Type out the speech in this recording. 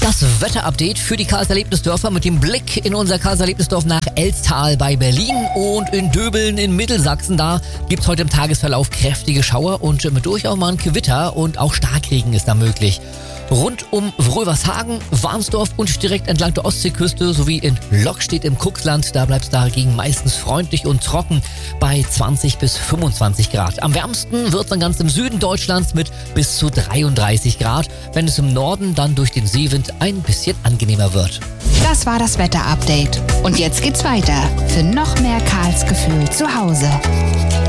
Das Wetterupdate für die Karlserlebnisdörfer mit dem Blick in unser Karlserlebnisdorf nach Elztal bei Berlin und in Döbeln in Mittelsachsen. Da gibt's heute im Tagesverlauf kräftige Schauer und durchaus mal ein Gewitter und auch Starkregen ist da möglich. Rund um Wrövershagen, Warnsdorf und direkt entlang der Ostseeküste sowie in Lockstedt im Kuxland, da bleibt es dagegen meistens freundlich und trocken bei 20 bis 25 Grad. Am wärmsten wird es dann ganz im Süden Deutschlands mit bis zu 33 Grad, wenn es im Norden dann durch den Seewind ein bisschen angenehmer wird. Das war das Wetterupdate. Und jetzt geht's weiter für noch mehr Karls Gefühl zu Hause.